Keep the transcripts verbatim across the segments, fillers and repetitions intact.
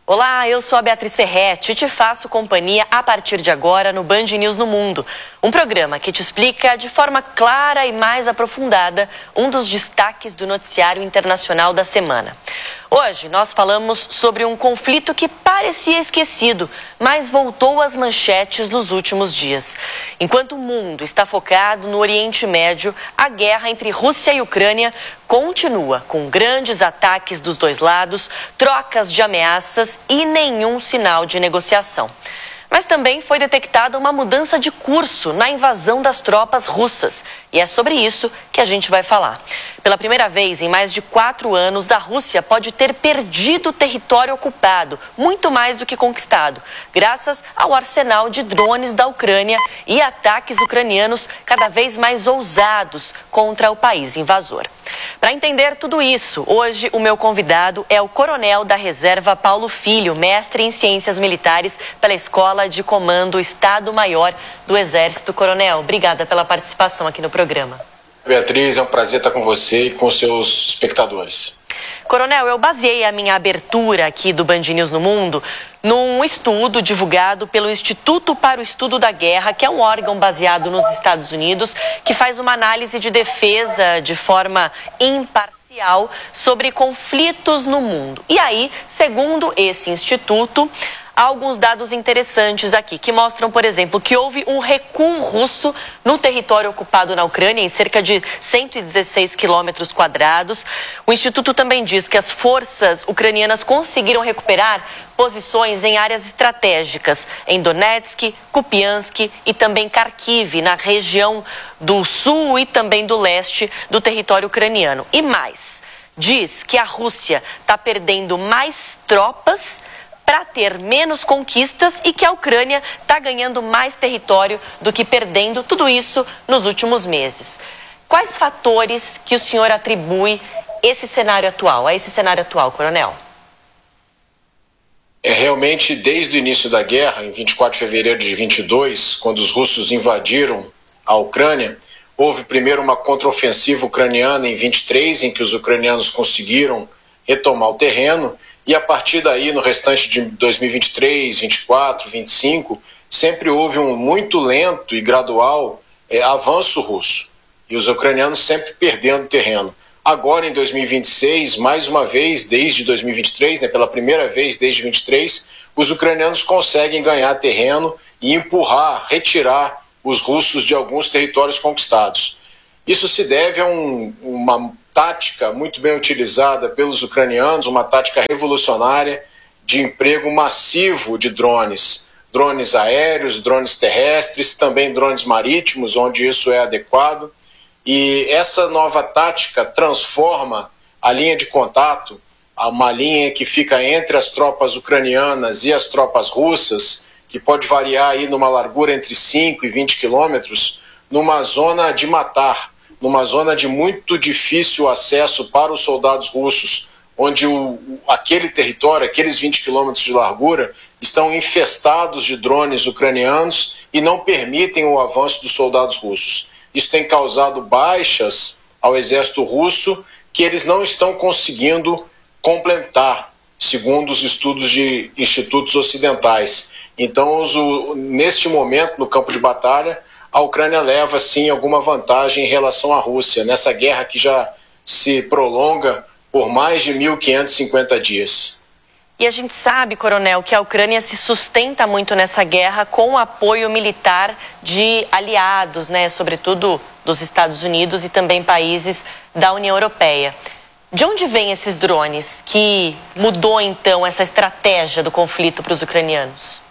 Olá, eu sou a Beatriz Ferretti e te faço companhia a partir de agora no Band News no Mundo. Um programa que te explica de forma clara e mais aprofundada um dos destaques do noticiário internacional da semana. Hoje nós falamos sobre um conflito que parecia esquecido, mas voltou às manchetes nos últimos dias. Enquanto o mundo está focado no Oriente Médio, a guerra entre Rússia e Ucrânia continua, com grandes ataques dos dois lados, trocas de ameaças e nenhum sinal de negociação. Mas também foi detectada uma mudança de curso na invasão das tropas russas. E é sobre isso que a gente vai falar. Pela primeira vez em mais de quatro anos, a Rússia pode ter perdido território ocupado, muito mais do que conquistado, graças ao arsenal de drones da Ucrânia e ataques ucranianos cada vez mais ousados contra o país invasor. Para entender tudo isso, hoje o meu convidado é o coronel da reserva Paulo Filho, mestre em ciências militares pela Escola de Comando Estado-Maior do Exército. Coronel, obrigada pela participação aqui no programa. Beatriz, é um prazer estar com você e com seus espectadores. Coronel, eu baseei a minha abertura aqui do Band News no Mundo num estudo divulgado pelo Instituto para o Estudo da Guerra, que é um órgão baseado nos Estados Unidos, que faz uma análise de defesa de forma imparcial sobre conflitos no mundo. E aí, segundo esse instituto, há alguns dados interessantes aqui, que mostram, por exemplo, que houve um recuo russo no território ocupado na Ucrânia, em cerca de cento e dezesseis quilômetros quadrados. O Instituto também diz que as forças ucranianas conseguiram recuperar posições em áreas estratégicas, em Donetsk, Kupiansk e também Kharkiv, na região do sul e também do leste do território ucraniano. E mais, diz que a Rússia está perdendo mais tropas para ter menos conquistas e que a Ucrânia está ganhando mais território do que perdendo, tudo isso nos últimos meses. Quais fatores que o senhor atribui esse cenário atual, a esse cenário atual, coronel? É realmente desde o início da guerra, em vinte e quatro de fevereiro de vinte e dois, quando os russos invadiram a Ucrânia, houve primeiro uma contraofensiva ucraniana em vinte e três, em que os ucranianos conseguiram retomar o terreno. E a partir daí, no restante de dois mil e vinte e três, vinte e quatro, vinte e cinco, sempre houve um muito lento e gradual é, avanço russo. E os ucranianos sempre perdendo terreno. Agora, em dois mil e vinte e seis, mais uma vez, desde dois mil e vinte e três, né, pela primeira vez desde vinte e três, os ucranianos conseguem ganhar terreno e empurrar, retirar os russos de alguns territórios conquistados. Isso se deve a um, uma tática muito bem utilizada pelos ucranianos, uma tática revolucionária de emprego massivo de drones. Drones aéreos, drones terrestres, também drones marítimos, onde isso é adequado. E essa nova tática transforma a linha de contato, uma linha que fica entre as tropas ucranianas e as tropas russas, que pode variar aí numa largura entre cinco e vinte quilômetros, numa zona de matar, numa zona de muito difícil acesso para os soldados russos, onde o, aquele território, aqueles vinte quilômetros de largura, estão infestados de drones ucranianos e não permitem o avanço dos soldados russos. Isso tem causado baixas ao exército russo que eles não estão conseguindo completar, segundo os estudos de institutos ocidentais. Então, os, neste momento, no campo de batalha, a Ucrânia leva, sim, alguma vantagem em relação à Rússia, nessa guerra que já se prolonga por mais de mil quinhentos e cinquenta dias. E a gente sabe, coronel, que a Ucrânia se sustenta muito nessa guerra com o apoio militar de aliados, né, sobretudo dos Estados Unidos e também países da União Europeia. De onde vêm esses drones que mudou, então, essa estratégia do conflito para os ucranianos?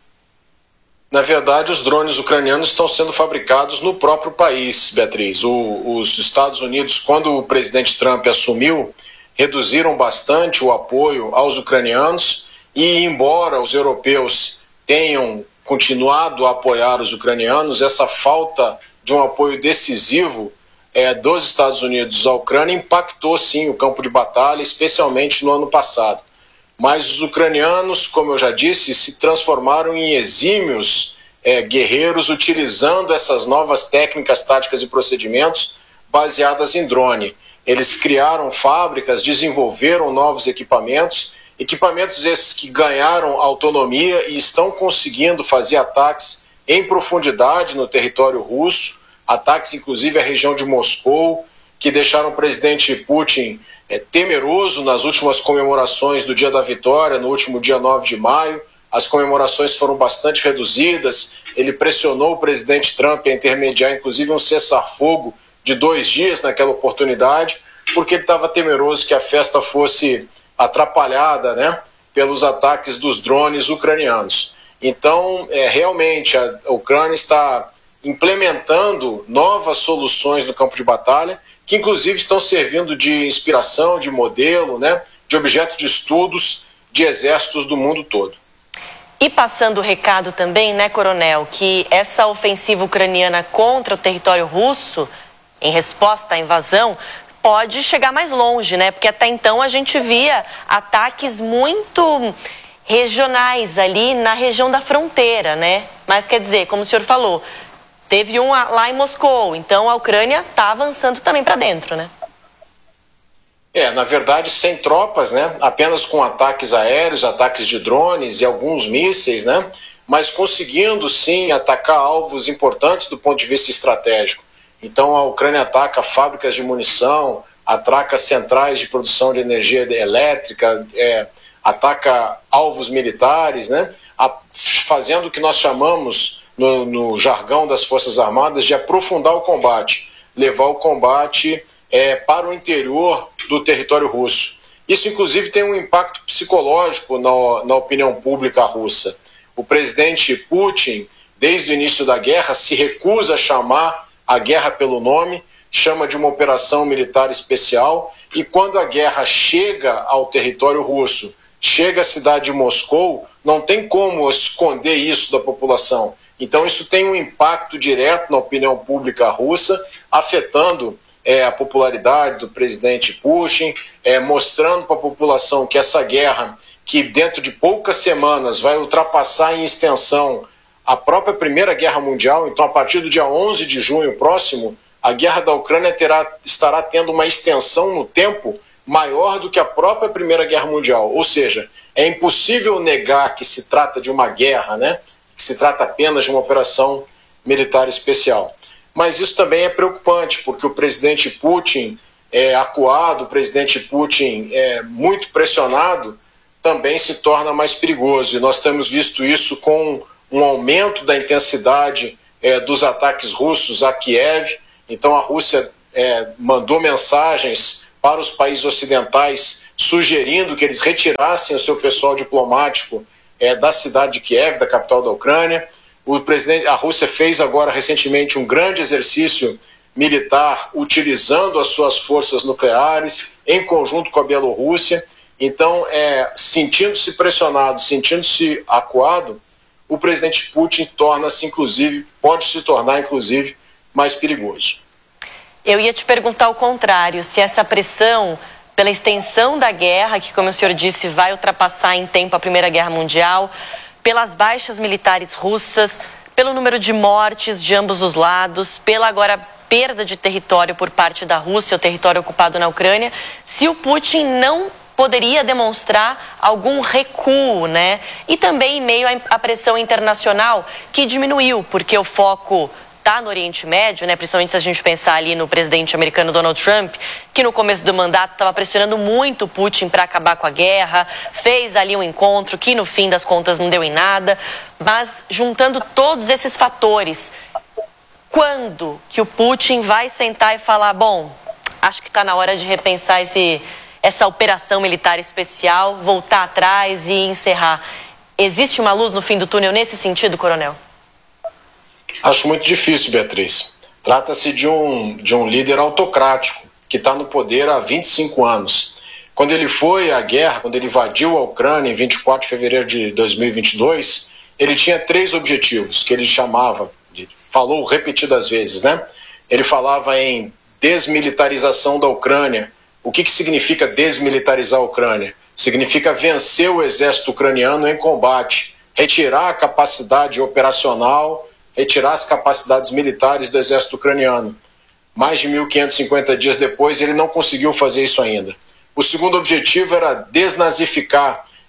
Na verdade, os drones ucranianos estão sendo fabricados no próprio país, Beatriz. O, os Estados Unidos, quando o presidente Trump assumiu, reduziram bastante o apoio aos ucranianos e, embora os europeus tenham continuado a apoiar os ucranianos, essa falta de um apoio decisivo é, dos Estados Unidos à Ucrânia impactou, sim, o campo de batalha, especialmente no ano passado. Mas os ucranianos, como eu já disse, se transformaram em exímios é, guerreiros utilizando essas novas técnicas, táticas e procedimentos baseadas em drone. Eles criaram fábricas, desenvolveram novos equipamentos Equipamentos esses que ganharam autonomia e estão conseguindo fazer ataques em profundidade no território russo, ataques inclusive à região de Moscou, que deixaram o presidente Putin é, temeroso nas últimas comemorações do Dia da Vitória, no último dia nove de maio. As comemorações foram bastante reduzidas, ele pressionou o presidente Trump a intermediar inclusive um cessar-fogo de dois dias naquela oportunidade, porque ele estava temeroso que a festa fosse atrapalhada, né, pelos ataques dos drones ucranianos. Então, é, realmente, a Ucrânia está implementando novas soluções no campo de batalha, que inclusive estão servindo de inspiração, de modelo, né, de objeto de estudos de exércitos do mundo todo. E passando o recado também, né, coronel, que essa ofensiva ucraniana contra o território russo, em resposta à invasão, pode chegar mais longe, né? Porque até então a gente via ataques muito regionais ali na região da fronteira, né? Mas quer dizer, como o senhor falou, teve um lá em Moscou, então a Ucrânia está avançando também para dentro, né? É, na verdade, sem tropas, né? Apenas com ataques aéreos, ataques de drones e alguns mísseis, né? Mas conseguindo, sim, atacar alvos importantes do ponto de vista estratégico. Então, a Ucrânia ataca fábricas de munição, ataca centrais de produção de energia elétrica, é, ataca alvos militares, né? A, fazendo o que nós chamamos, no, no jargão das Forças Armadas, de aprofundar o combate, levar o combate É, para o interior do território russo. Isso, inclusive, tem um impacto psicológico na, na opinião pública russa. O presidente Putin, desde o início da guerra, se recusa a chamar a guerra pelo nome, chama de uma operação militar especial, e quando a guerra chega ao território russo, chega à cidade de Moscou, não tem como esconder isso da população. Então, isso tem um impacto direto na opinião pública russa, afetando É, a popularidade do presidente Putin, é, mostrando para a população que essa guerra, que dentro de poucas semanas vai ultrapassar em extensão a própria Primeira Guerra Mundial. Então, a partir do dia onze de junho próximo, a guerra da Ucrânia terá, estará tendo uma extensão no tempo maior do que a própria Primeira Guerra Mundial. Ou seja, é impossível negar que se trata de uma guerra, né? Que se trata apenas de uma operação militar especial. Mas isso também é preocupante, porque o presidente Putin é acuado, o presidente Putin é muito pressionado, também se torna mais perigoso. E nós temos visto isso com um aumento da intensidade é, dos ataques russos a Kiev. Então a Rússia é, mandou mensagens para os países ocidentais sugerindo que eles retirassem o seu pessoal diplomático é, da cidade de Kiev, da capital da Ucrânia. O presidente, a Rússia fez agora recentemente um grande exercício militar utilizando as suas forças nucleares em conjunto com a Bielorrússia. Então, é, sentindo-se pressionado, sentindo-se acuado, o presidente Putin torna-se, inclusive, pode se tornar, inclusive, mais perigoso. Eu ia te perguntar o contrário, se essa pressão pela extensão da guerra, que, como o senhor disse, vai ultrapassar em tempo a Primeira Guerra Mundial, pelas baixas militares russas, pelo número de mortes de ambos os lados, pela agora perda de território por parte da Rússia, o território ocupado na Ucrânia, se o Putin não poderia demonstrar algum recuo, né? E também em meio à pressão internacional que diminuiu, porque o foco está no Oriente Médio, né? Principalmente se a gente pensar ali no presidente americano Donald Trump, que no começo do mandato estava pressionando muito o Putin para acabar com a guerra, fez ali um encontro que no fim das contas não deu em nada, mas juntando todos esses fatores, quando que o Putin vai sentar e falar, bom, acho que está na hora de repensar esse, essa operação militar especial, voltar atrás e encerrar? Existe uma luz no fim do túnel nesse sentido, coronel? Acho muito difícil, Beatriz. Trata-se de um, de um líder autocrático que está no poder há vinte e cinco anos. Quando ele foi à guerra, quando ele invadiu a Ucrânia em vinte e quatro de fevereiro de dois mil e vinte e dois, ele tinha três objetivos que ele chamava, ele falou repetidas vezes, né? Ele falava em desmilitarização da Ucrânia. O que, que significa desmilitarizar a Ucrânia? Significa vencer o exército ucraniano em combate, retirar a capacidade operacional, retirar as capacidades militares do exército ucraniano. Mais de mil quinhentos e cinquenta dias depois, ele não conseguiu fazer isso ainda. O segundo objetivo era desnazificar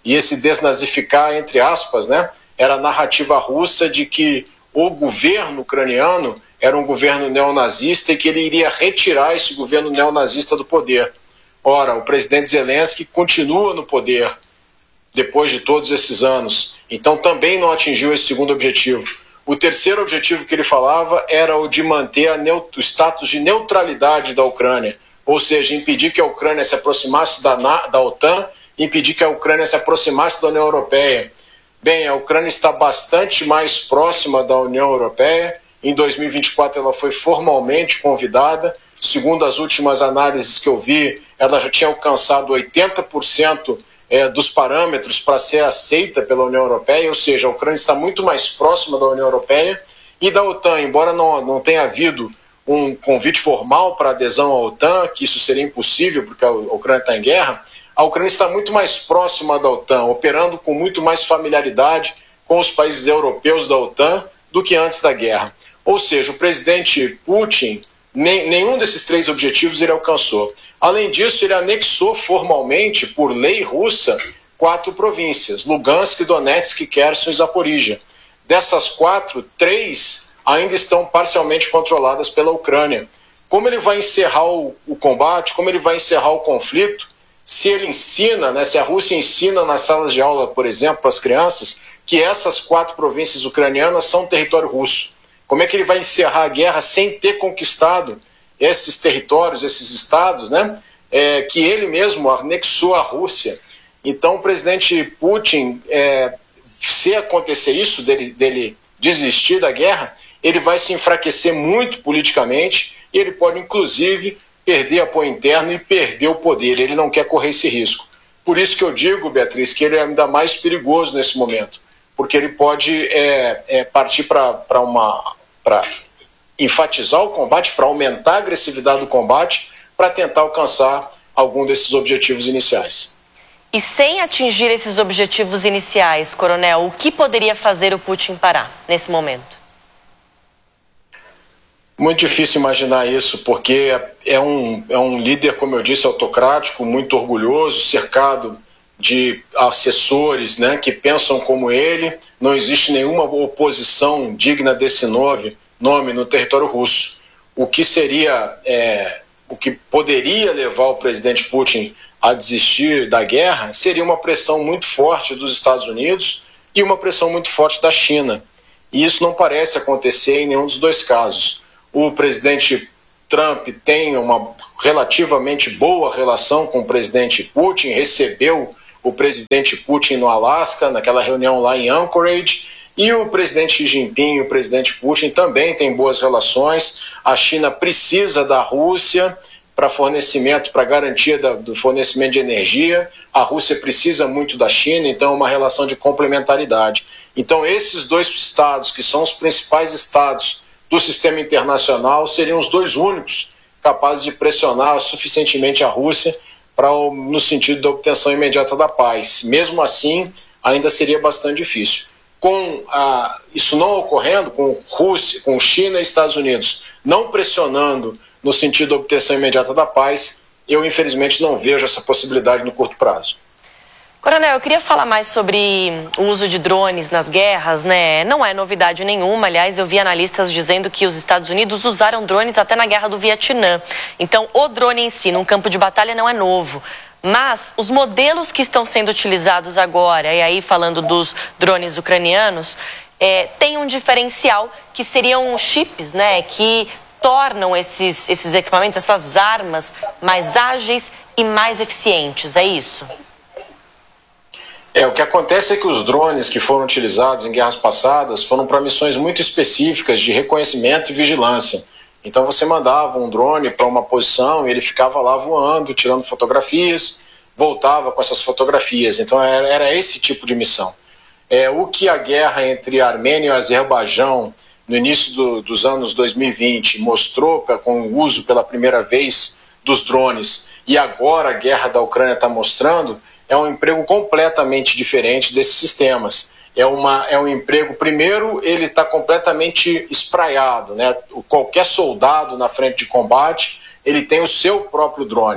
e esse desnazificar, entre aspas, né, era a narrativa russa de que o governo ucraniano era um governo neonazista e que ele iria retirar esse governo neonazista do poder. Ora, o presidente Zelensky continua no poder depois de todos esses anos, então também não atingiu esse segundo objetivo. O terceiro objetivo que ele falava era o de manter a neut- o status de neutralidade da Ucrânia, ou seja, impedir que a Ucrânia se aproximasse da, da OTAN, impedir que a Ucrânia se aproximasse da União Europeia. Bem, a Ucrânia está bastante mais próxima da União Europeia. Em dois mil e vinte e quatro ela foi formalmente convidada. Segundo as últimas análises que eu vi, ela já tinha alcançado oitenta por cento é, dos parâmetros para ser aceita pela União Europeia, ou seja, a Ucrânia está muito mais próxima da União Europeia e da OTAN, embora não, não tenha havido um convite formal para adesão à OTAN, que isso seria impossível porque a Ucrânia está em guerra, a Ucrânia está muito mais próxima da OTAN, operando com muito mais familiaridade com os países europeus da OTAN do que antes da guerra. Ou seja, o presidente Putin, nem, nenhum desses três objetivos ele alcançou. Além disso, ele anexou formalmente, por lei russa, quatro províncias, Lugansk, Donetsk, Kherson e Zaporíjia. Dessas quatro, três ainda estão parcialmente controladas pela Ucrânia. Como ele vai encerrar o, o combate, como ele vai encerrar o conflito, se ele ensina, né, se a Rússia ensina nas salas de aula, por exemplo, para as crianças, que essas quatro províncias ucranianas são território russo. Como é que ele vai encerrar a guerra sem ter conquistado esses territórios, esses estados, né, é, que ele mesmo anexou à Rússia? Então, o presidente Putin, é, se acontecer isso, dele, dele desistir da guerra, ele vai se enfraquecer muito politicamente e ele pode, inclusive, perder apoio interno e perder o poder. Ele não quer correr esse risco. Por isso que eu digo, Beatriz, que ele é ainda mais perigoso nesse momento, porque ele pode é, é, partir para uma... para enfatizar o combate, para aumentar a agressividade do combate, para tentar alcançar algum desses objetivos iniciais. E sem atingir esses objetivos iniciais, coronel, o que poderia fazer o Putin parar nesse momento? Muito difícil imaginar isso, porque é um, é um líder, como eu disse, autocrático, muito orgulhoso, cercado de assessores, né, que pensam como ele. Não existe nenhuma oposição digna desse nome, nome no território russo. O que seria, é, o que poderia levar o presidente Putin a desistir da guerra seria uma pressão muito forte dos Estados Unidos e uma pressão muito forte da China. E isso não parece acontecer em nenhum dos dois casos. O presidente Trump tem uma relativamente boa relação com o presidente Putin, recebeu o presidente Putin no Alasca, naquela reunião lá em Anchorage, e o presidente Xi Jinping e o presidente Putin também têm boas relações. A China precisa da Rússia para fornecimento, para garantia da, do fornecimento de energia. A Rússia precisa muito da China, então é uma relação de complementaridade. Então esses dois estados, que são os principais estados do sistema internacional, seriam os dois únicos capazes de pressionar suficientemente a Rússia para, no sentido da obtenção imediata da paz. Mesmo assim, ainda seria bastante difícil. Com a, isso não ocorrendo, com Rússia, com China e Estados Unidos não pressionando no sentido da obtenção imediata da paz, eu infelizmente não vejo essa possibilidade no curto prazo. Coronel, eu queria falar mais sobre o uso de drones nas guerras, né? Não é novidade nenhuma, aliás, eu vi analistas dizendo que os Estados Unidos usaram drones até na guerra do Vietnã. Então, o drone em si, num campo de batalha, não é novo. Mas os modelos que estão sendo utilizados agora, e aí falando dos drones ucranianos, é, tem um diferencial que seriam chips, né? Que tornam esses, esses equipamentos, essas armas, mais ágeis e mais eficientes, é isso? É, o que acontece é que os drones que foram utilizados em guerras passadas foram para missões muito específicas de reconhecimento e vigilância. Então você mandava um drone para uma posição e ele ficava lá voando, tirando fotografias, voltava com essas fotografias. Então era, era esse tipo de missão. É, o que a guerra entre a Armênia e o Azerbaijão, no início do, dos anos dois mil e vinte, mostrou pra, com o uso pela primeira vez dos drones, e agora a guerra da Ucrânia está mostrando, é um emprego completamente diferente desses sistemas. É, uma, é um emprego, primeiro, ele está completamente espraiado, né? Qualquer soldado na frente de combate, ele tem o seu próprio drone.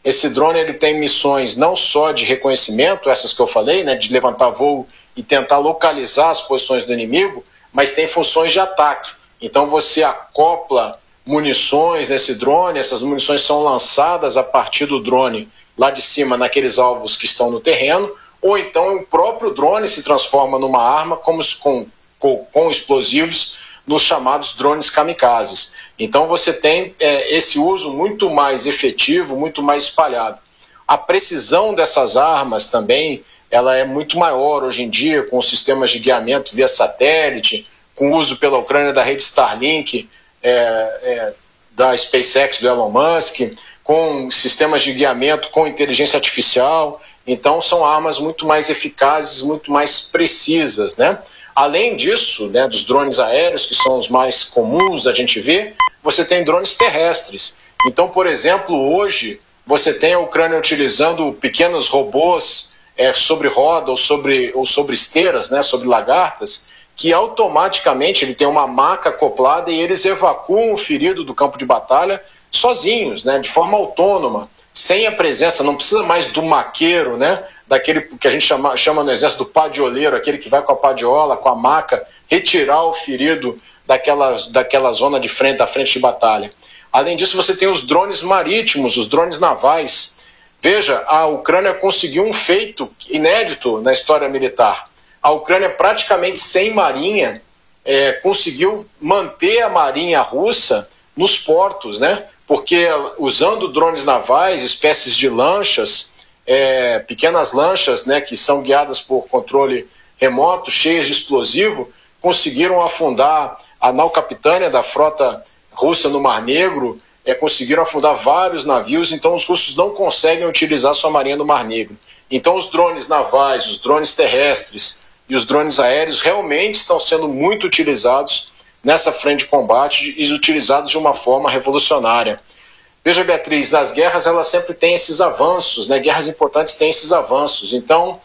Esse drone ele tem missões não só de reconhecimento, essas que eu falei, né, de levantar voo e tentar localizar as posições do inimigo, mas tem funções de ataque. Então você acopla munições nesse drone, essas munições são lançadas a partir do drone lá de cima naqueles alvos que estão no terreno, ou então o próprio drone se transforma numa arma como com, com, com explosivos nos chamados drones kamikazes. Então você tem é, esse uso muito mais efetivo, muito mais espalhado. A precisão dessas armas também ela é muito maior hoje em dia, com sistemas de guiamento via satélite, com uso pela Ucrânia da rede Starlink, é, é, da SpaceX, do Elon Musk, com sistemas de guiamento com inteligência artificial. Então são armas muito mais eficazes, muito mais precisas, né? Além disso, né, dos drones aéreos, que são os mais comuns da gente ver, você tem drones terrestres. Então, por exemplo, hoje você tem a Ucrânia utilizando pequenos robôs é, sobre roda ou sobre, ou sobre esteiras, né, sobre lagartas, que automaticamente ele tem uma maca acoplada e eles evacuam o ferido do campo de batalha sozinhos, né, de forma autônoma, sem a presença, não precisa mais do maqueiro, né, daquele que a gente chama, chama no exército do padioleiro, aquele que vai com a padiola, com a maca, retirar o ferido daquela, daquela zona de frente, da frente de batalha. Além disso, você tem os drones marítimos, os drones navais. Veja, a Ucrânia conseguiu um feito inédito na história militar. A Ucrânia, praticamente sem marinha, é, conseguiu manter a marinha russa nos portos, né? Porque usando drones navais, espécies de lanchas, é, pequenas lanchas, né, que são guiadas por controle remoto, cheias de explosivo, conseguiram afundar a nau capitânia da frota russa no Mar Negro, é, conseguiram afundar vários navios, então os russos não conseguem utilizar sua marinha no Mar Negro. Então os drones navais, os drones terrestres e os drones aéreos realmente estão sendo muito utilizados nessa frente de combate e utilizados de uma forma revolucionária. Veja, Beatriz, as guerras elas sempre têm esses avanços, né? Guerras importantes têm esses avanços. Então,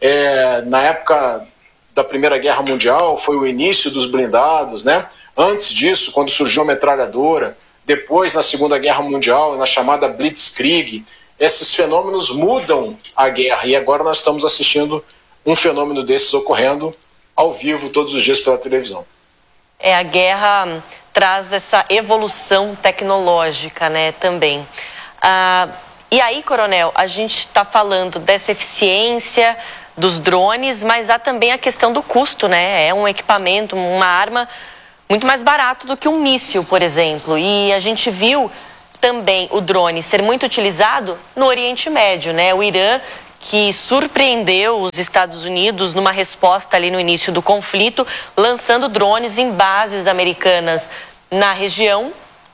é, na época da Primeira Guerra Mundial, foi o início dos blindados, né? Antes disso, quando surgiu a metralhadora, depois na Segunda Guerra Mundial, na chamada Blitzkrieg, esses fenômenos mudam a guerra e agora nós estamos assistindo um fenômeno desses ocorrendo ao vivo todos os dias pela televisão. É, a guerra traz essa evolução tecnológica, né, também. Ah, e aí, Coronel, a gente está falando dessa eficiência dos drones, mas há também a questão do custo, né? É um equipamento, uma arma muito mais barato do que um míssil, por exemplo. E a gente viu também o drone ser muito utilizado no Oriente Médio, né? O Irã, que surpreendeu os Estados Unidos numa resposta ali no início do conflito, lançando drones em bases americanas na região.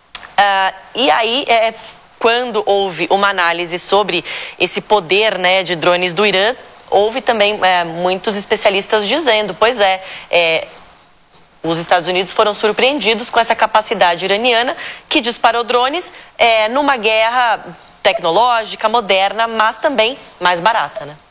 Uh, e aí, é, quando houve uma análise sobre esse poder, né, de drones do Irã, houve também é, muitos especialistas dizendo, pois é, é, os Estados Unidos foram surpreendidos com essa capacidade iraniana que disparou drones é, numa guerra tecnológica, moderna, mas também mais barata, né?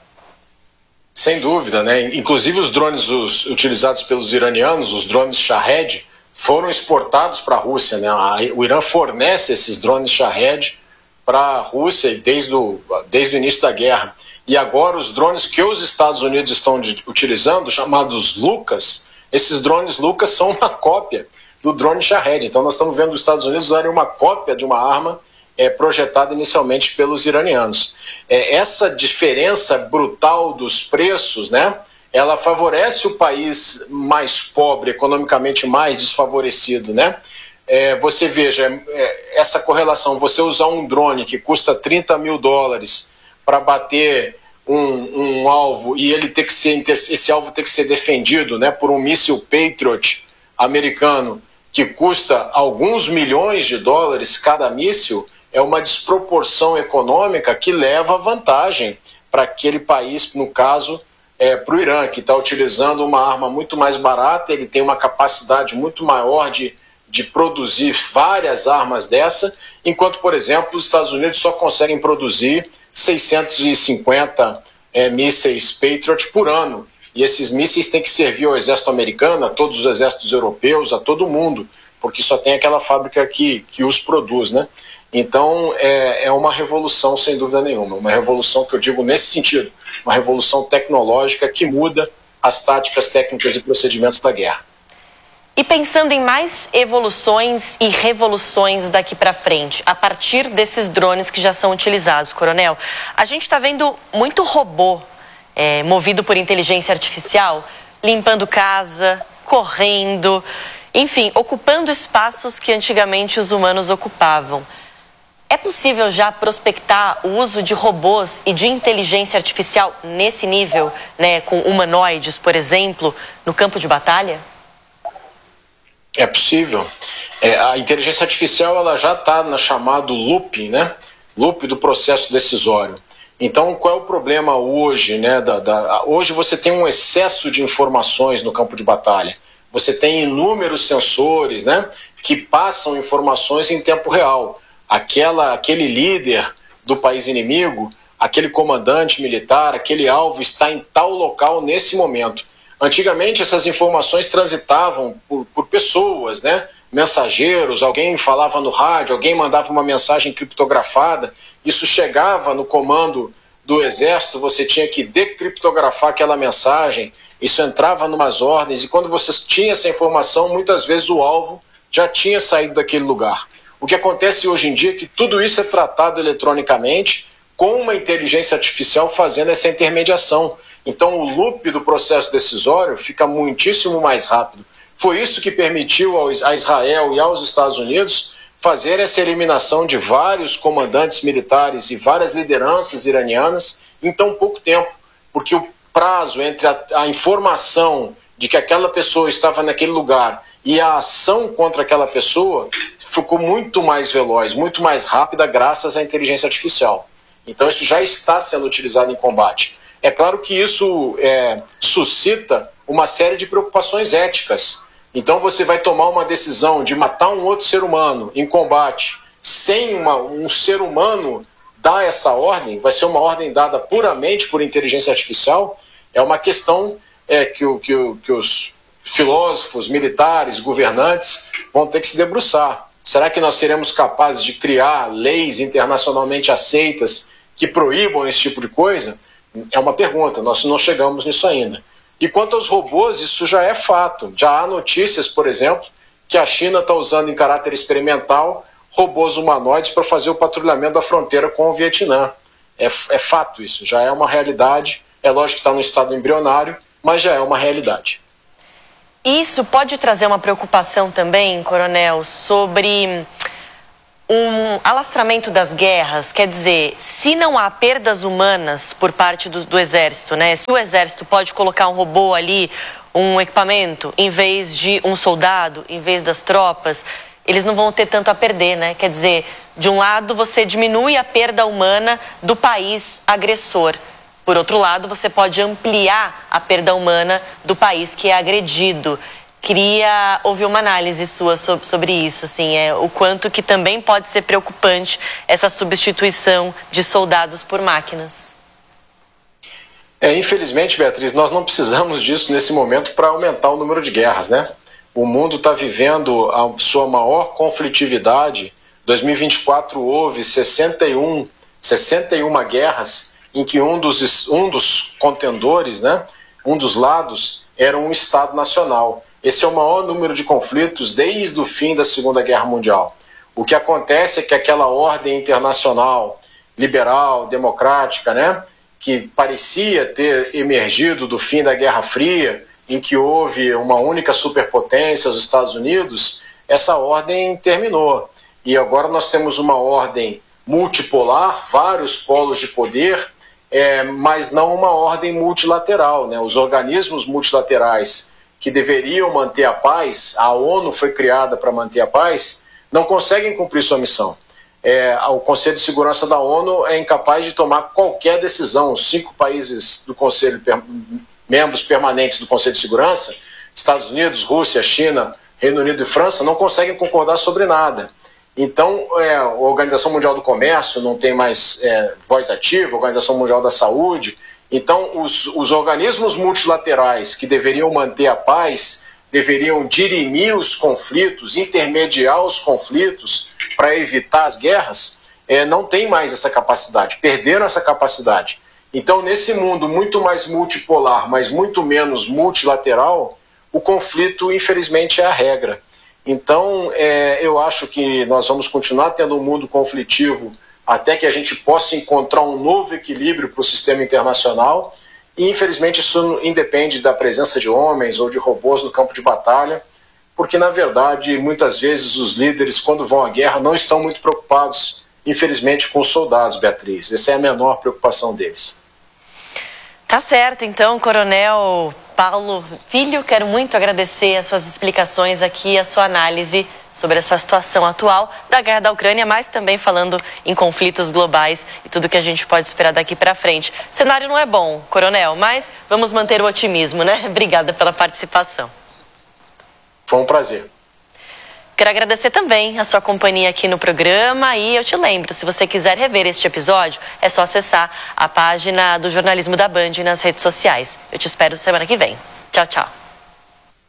Sem dúvida, né? Inclusive os drones os, utilizados pelos iranianos, os drones Shahed, foram exportados para a Rússia, né? O Irã fornece esses drones Shahed para a Rússia desde o, desde o início da guerra. E agora os drones que os Estados Unidos estão de, utilizando, chamados Lucas, esses drones Lucas são uma cópia do drone Shahed. Então nós estamos vendo os Estados Unidos usarem uma cópia de uma arma É, projetada inicialmente pelos iranianos. É, essa diferença brutal dos preços, né, ela favorece o país mais pobre, economicamente mais desfavorecido, né? É, você veja, é, essa correlação, você usar um drone que custa trinta mil dólares para bater um, um alvo e ele ter que ser, esse alvo ter que ser defendido, né, por um míssil Patriot americano que custa alguns milhões de dólares cada míssil, é uma desproporção econômica que leva vantagem para aquele país, no caso, é, para o Irã, que está utilizando uma arma muito mais barata, ele tem uma capacidade muito maior de, de produzir várias armas dessa, enquanto, por exemplo, os Estados Unidos só conseguem produzir seiscentos e cinquenta é, mísseis Patriot por ano. E esses mísseis têm que servir ao exército americano, a todos os exércitos europeus, a todo mundo, porque só tem aquela fábrica que, que os produz, né? Então, é, é uma revolução, sem dúvida nenhuma. Uma revolução que eu digo nesse sentido, uma revolução tecnológica que muda as táticas, técnicas e procedimentos da guerra. E pensando em mais evoluções e revoluções daqui para frente, a partir desses drones que já são utilizados, Coronel, a gente está vendo muito robô é, movido por inteligência artificial, limpando casa, correndo, enfim, ocupando espaços que antigamente os humanos ocupavam. É possível já prospectar o uso de robôs e de inteligência artificial nesse nível, né, com humanoides, por exemplo, no campo de batalha? É possível. É, a inteligência artificial ela já está no chamado loop, né? Loop do processo decisório. Então, qual é o problema hoje? Né, da, da, hoje você tem um excesso de informações no campo de batalha. Você tem inúmeros sensores, né, que passam informações em tempo real. Aquela, aquele líder do país inimigo, aquele comandante militar, aquele alvo está em tal local nesse momento. Antigamente essas informações transitavam por, por pessoas, né? Mensageiros, alguém falava no rádio, alguém mandava uma mensagem criptografada, isso chegava no comando do exército, você tinha que decriptografar aquela mensagem, isso entrava numas ordens, e quando você tinha essa informação, muitas vezes o alvo já tinha saído daquele lugar. O que acontece hoje em dia é que tudo isso é tratado eletronicamente com uma inteligência artificial fazendo essa intermediação. Então o loop do processo decisório fica muitíssimo mais rápido. Foi isso que permitiu a Israel e aos Estados Unidos fazer essa eliminação de vários comandantes militares e várias lideranças iranianas em tão pouco tempo, porque o prazo entre a, a informação de que aquela pessoa estava naquele lugar e a ação contra aquela pessoa ficou muito mais veloz, muito mais rápida graças à inteligência artificial. Então isso já está sendo utilizado em combate. É claro que isso é, suscita uma série de preocupações éticas. Então você vai tomar uma decisão de matar um outro ser humano em combate sem uma, um ser humano dar essa ordem, vai ser uma ordem dada puramente por inteligência artificial, é uma questão é, que, o, que, o, que os filósofos, militares, governantes vão ter que se debruçar. Será que nós seremos capazes de criar leis internacionalmente aceitas que proíbam esse tipo de coisa? É uma pergunta, nós não chegamos nisso ainda. E quanto aos robôs, isso já é fato. Já há notícias, por exemplo, que a China está usando em caráter experimental robôs humanoides para fazer o patrulhamento da fronteira com o Vietnã. É, é fato isso, já é uma realidade. É lógico que está no estado embrionário, mas já é uma realidade. Isso pode trazer uma preocupação também, Coronel, sobre um alastramento das guerras. Quer dizer, se não há perdas humanas por parte do, do Exército, né? Se o Exército pode colocar um robô ali, um equipamento, em vez de um soldado, em vez das tropas, eles não vão ter tanto a perder, né? Quer dizer, de um lado você diminui a perda humana do país agressor. Por outro lado, você pode ampliar a perda humana do país que é agredido. Queria ouvir uma análise sua sobre, sobre isso, assim, é, o quanto que também pode ser preocupante essa substituição de soldados por máquinas. É, infelizmente, Beatriz, nós não precisamos disso nesse momento para aumentar o número de guerras, né? O mundo está vivendo a sua maior conflitividade. Em dois mil e vinte e quatro houve sessenta e um, sessenta e uma guerras em que um dos, um dos contendores, né, um dos lados, era um Estado nacional. Esse é o maior número de conflitos desde o fim da Segunda Guerra Mundial. O que acontece é que aquela ordem internacional, liberal, democrática, né, que parecia ter emergido do fim da Guerra Fria, em que houve uma única superpotência, os Estados Unidos, essa ordem terminou. E agora nós temos uma ordem multipolar, vários polos de poder, é, mas não uma ordem multilateral, né? Os organismos multilaterais que deveriam manter a paz, a ONU foi criada para manter a paz, não conseguem cumprir sua missão. É, o Conselho de Segurança da ONU é incapaz de tomar qualquer decisão. Os cinco países do Conselho, membros permanentes do Conselho de Segurança, Estados Unidos, Rússia, China, Reino Unido e França, não conseguem concordar sobre nada. Então, é, a Organização Mundial do Comércio não tem mais é, voz ativa, a Organização Mundial da Saúde. Então, os, os organismos multilaterais que deveriam manter a paz deveriam dirimir os conflitos, intermediar os conflitos para evitar as guerras, é, não tem mais essa capacidade, perderam essa capacidade. Então, nesse mundo muito mais multipolar, mas muito menos multilateral, o conflito, infelizmente, é a regra. Então, é, eu acho que nós vamos continuar tendo um mundo conflitivo até que a gente possa encontrar um novo equilíbrio para o sistema internacional. E, infelizmente, isso independe da presença de homens ou de robôs no campo de batalha, porque, na verdade, muitas vezes os líderes, quando vão à guerra, não estão muito preocupados, infelizmente, com os soldados, Beatriz. Essa é a menor preocupação deles. Tá certo, então, Coronel Paulo Filho, quero muito agradecer as suas explicações aqui, a sua análise sobre essa situação atual da guerra da Ucrânia, mas também falando em conflitos globais e tudo que a gente pode esperar daqui para frente. O cenário não é bom, Coronel, mas vamos manter o otimismo, né? Obrigada pela participação. Foi um prazer. Quero agradecer também a sua companhia aqui no programa e eu te lembro, se você quiser rever este episódio, é só acessar a página do Jornalismo da Band nas redes sociais. Eu te espero semana que vem. Tchau, tchau.